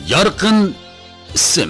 Yarqin ism.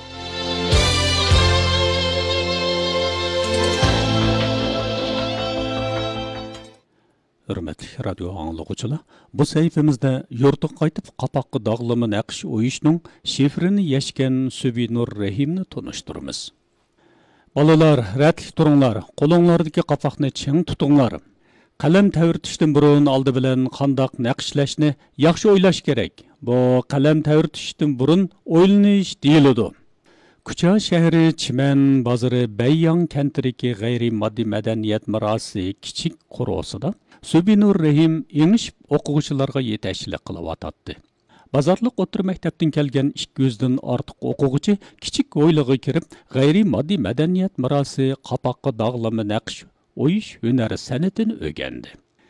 Hürmetli radyo anlıqçılar, bu səhifəmizdə yurtqa qaytıb qapaqqa dağlama naqş oyuşunun şifrini yeşken Sübinur Rahimni tanıştırırız. Balalar, rətlik turunglar, qolunlardakı qapaqni çiң tutinglar. Qalam təvirtishdən burun aldı bilan qandaq naqshlashni yaxshi o'ylash kerak. Bu qalam təvirtishdən burun o'ylanish deyiladi. Kucha shahri Chiman bozori Bayyan kentidagi g'ayri moddiy madaniyat merosi kichik qur'osida Sübinur Rahim engishib o'quvchilarga yetakchilik qilyotdi. Bozorliq o'tir maktabdan kelgan 200 dan ortiq o'quvchi kichik o'ylig'iga kirib, g'ayri moddiy madaniyat merosi qapaqqa dog'lama naqsh o'yish hunari san'atini o'rgandi.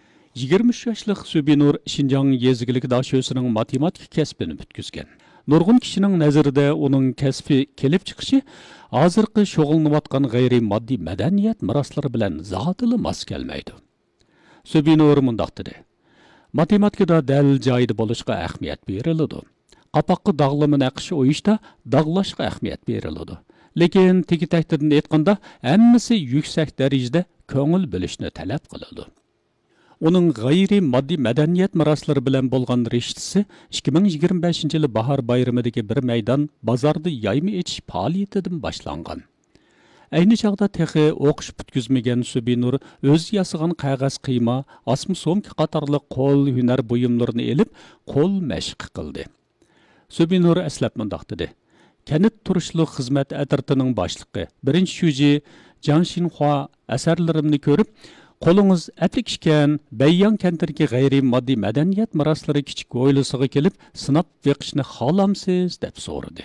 23 yoshli Sübinur Şinjan yezgilik dashosining matematik kasbini bitkizgan. Nurg'un kishining nazarida uning kasbi kelib chiqishi hozirgi shug'ullanayotgan g'ayri moddiy madaniyat meroslari bilan zotili mos kelmaydi. Sübinur mundaq dedi: Matematikada dal joyida bo'lishga ahamiyat beriladi. Qapaqqa dog'lama naqsh o'yishda dog'lashga ahamiyat beriladi. Lekin tegi takdirdan aytganda hammasi yuksak darajada ko'ngil bilishni talab qiladi. Uning g'ayri moddiy madaniyat meroslari bilan bo'lgan rishtisi 2025-yil bahor bayramidagi bir maydon bozorda yayma etish faoliyatidan boshlangan. Ayni chog'da texi o'qish bitkizmagan Sübinur o'z yasagan qog'oz qiyma, asma so'mka qatorli qo'l hunar buyumlarini elib, qo'l mashq qildi. Sübinur aslab mundaq dedi: Kanit turishli xizmat atritining boshlig'i, birinchi shuji Jang Xinhua asarlarimni ko'rib, qo'lingiz atlik ishkan Bayyan kentidagi g'ayri moddiy madaniyat meroslari kichik o'ylisiga kelib, sinab beqishni xohlamsiz deb so'radi.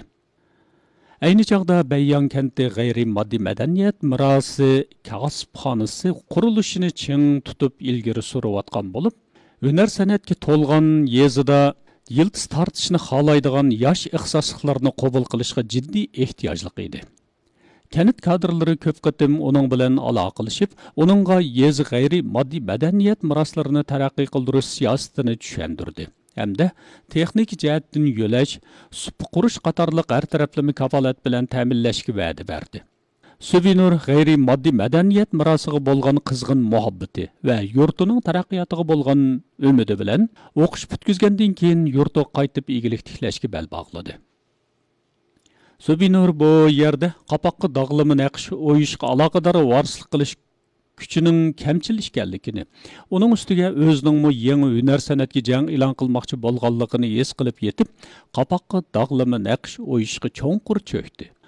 Ayni chog'da Bayyan kenti g'ayri moddiy madaniyat merosi kasbxonasi qurilishini ching tutib ilgari surayotgan bo'lib, hunar san'atga to'lgan yezida yildiz tortishni xohlaydigan yosh ixtisosliklarni qabul qilishga jiddiy ehtiyojli edi. Kanit kadrlari ko'p qatim uning bilan aloqalashib, uningga yezi g'ayri moddiy madaniyat meroslarini taraqqiy qildirish siyosatini tushundirdi. Hamda texnik jihatdan yo'lash, sup qurish qatorliq har taraflama kafolat bilan ta'minlashga va'da berdi. Sübinur g'ayri moddiy madaniyat merosiga bo'lgan qizg'in muhabbati va yurtining taraqqiyotiga bo'lgan umidi bilan o'qish bitkizgandan keyin yurtga qaytib egilik tiklashga bel bog'ladi. Sübinur bu yerda qapaqqa dog'lama naqsh o'yishga aloqador varislik qilish kuchining kamchil ekanligini, uning ustiga o'zining yangi hunar san'atga jang e'lon qilmoqchi bo'lganligini his qilib yetib, qapaqqa dog'lama naqsh o'yishga cho'nqur cho'kdi.